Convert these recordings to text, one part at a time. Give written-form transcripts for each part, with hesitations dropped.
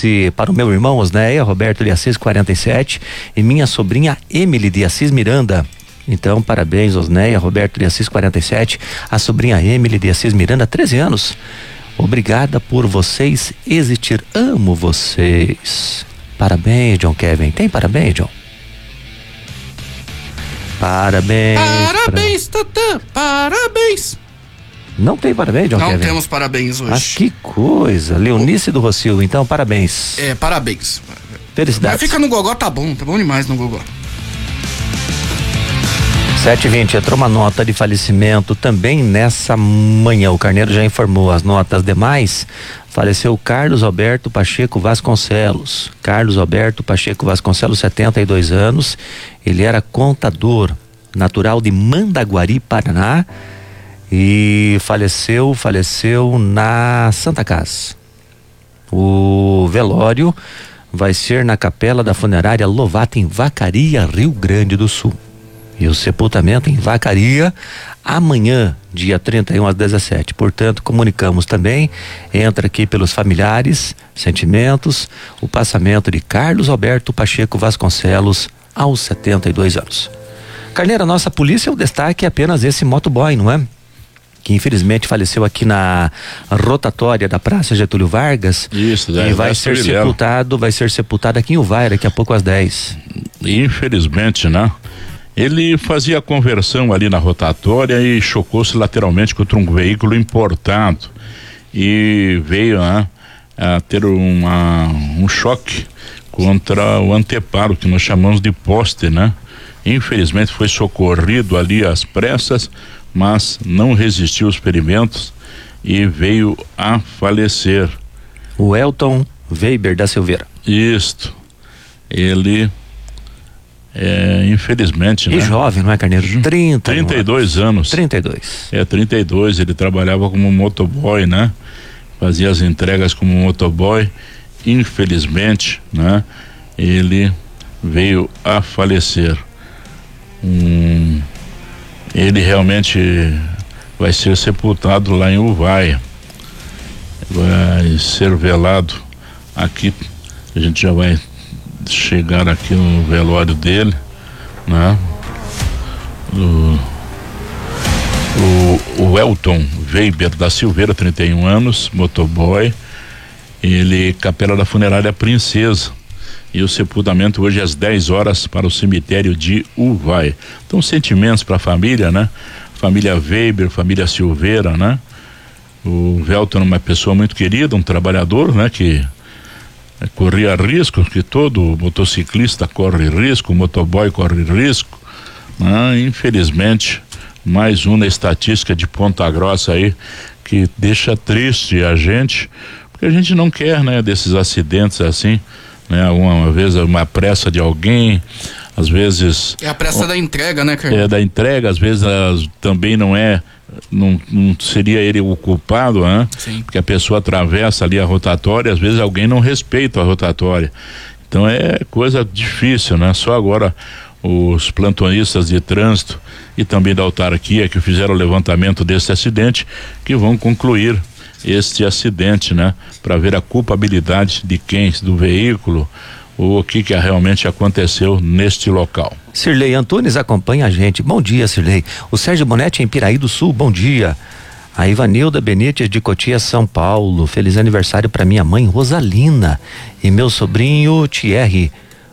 disse para o meu irmão Osnéia Roberto de Assis 47 e minha sobrinha Emily de Assis Miranda. Então, parabéns, Osnéia Roberto de Assis 47, a sobrinha Emily de Assis Miranda, 13 anos. Obrigada por vocês existir. Amo vocês. Parabéns, John Kevin. Tem parabéns, John? Parabéns. Parabéns, Tatã. Parabéns. Não tem parabéns, John Kevin? Não temos parabéns hoje. Mas que coisa. Leonice do Rocio, então, parabéns. Parabéns. Felicidades. Mas fica no gogó, tá bom demais no gogó. 7h20, entrou uma nota de falecimento também nessa manhã. O Carneiro já informou as notas demais. Faleceu Carlos Alberto Pacheco Vasconcelos. Carlos Alberto Pacheco Vasconcelos, 72 anos. Ele era contador, natural de Mandaguari, Paraná. E faleceu na Santa Casa. O velório vai ser na capela da funerária Lovato, em Vacaria, Rio Grande do Sul. E o sepultamento em Vacaria amanhã, dia 31 às 17. Portanto, comunicamos também, entra aqui pelos familiares, sentimentos, o passamento de Carlos Alberto Pacheco Vasconcelos aos 72 anos. Carneiro, a nossa polícia, o destaque é apenas esse motoboy, não é? Que infelizmente faleceu aqui na rotatória da Praça Getúlio Vargas. Isso, e vai ser sepultado aqui em Uvaia daqui a pouco às 10. Infelizmente, né? Ele fazia a conversão ali na rotatória e chocou-se lateralmente contra um veículo importado e veio, né, a ter um choque contra o anteparo, que nós chamamos de poste, né? Infelizmente foi socorrido ali às pressas, mas não resistiu aos ferimentos e veio a falecer. O Elton Weber da Silveira. Isto. Ele infelizmente, e né? jovem, não é, Carneiro? 32 anos. 32. 32, ele trabalhava como motoboy, né? Fazia as entregas como motoboy. Infelizmente, né? Ele veio a falecer. Ele realmente vai ser sepultado lá em Uvaia. Vai ser velado aqui. A gente já vai chegar aqui no velório dele, né? O Elton Weber da Silveira, 31 anos, motoboy. Ele, capela da funerária Princesa. E o sepultamento hoje às 10 horas para o cemitério de Uvaia. Então, sentimentos para a família, né? Família Weber, família Silveira, né? O Welton é uma pessoa muito querida, um trabalhador, né? Que corria risco, que todo motociclista corre risco, o motoboy corre risco, né? Infelizmente, mais uma estatística de Ponta Grossa aí que deixa triste a gente, porque a gente não quer, né? Desses acidentes assim, né? Uma vez uma pressa de alguém, às vezes é a pressa da entrega, né, Carlos? Da entrega, às vezes também não seria ele o culpado, né? Sim. Porque a pessoa atravessa ali a rotatória, às vezes alguém não respeita a rotatória. Então é coisa difícil, né? Só agora os plantonistas de trânsito e também da autarquia que fizeram o levantamento desse acidente, que vão concluir este acidente, né? Para ver a culpabilidade de quem, do veículo, o que realmente aconteceu neste local. Cirlei Antunes acompanha a gente. Bom dia, Cirlei. O Sérgio Bonetti em Piraí do Sul, bom dia. A Ivanilda Benítez de Cotia, São Paulo. Feliz aniversário para minha mãe Rosalina e meu sobrinho Thierry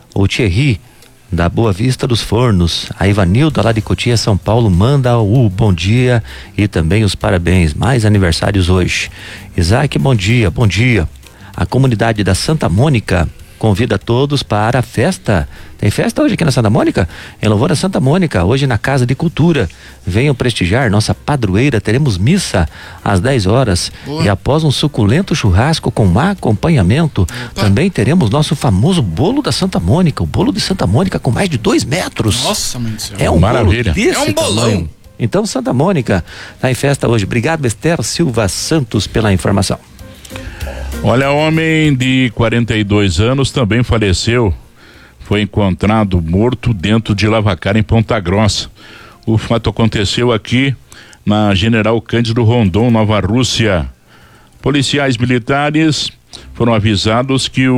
da Boa Vista dos Fornos. A Ivanilda lá de Cotia, São Paulo, manda o bom dia e também os parabéns. Mais aniversários hoje. Isaac, bom dia, bom dia. A comunidade da Santa Mônica convida todos para a festa. Tem festa hoje aqui na Santa Mônica? Em louvor a Santa Mônica, hoje na Casa de Cultura. Venham prestigiar nossa padroeira. Teremos missa às 10 horas. Boa. E após um suculento churrasco com acompanhamento, também teremos nosso famoso bolo da Santa Mônica. O bolo de Santa Mônica com mais de 2 metros. Nossa, mãe do céu. É um maravilha. Bolo desse é um bolão. Tamanho. Então, Santa Mônica está em festa hoje. Obrigado, Esther Silva Santos, pela informação. Olha, homem de 42 anos também faleceu. Foi encontrado morto dentro de lavacar em Ponta Grossa. O fato aconteceu aqui na General Cândido Rondon, Nova Rússia. Policiais militares foram avisados que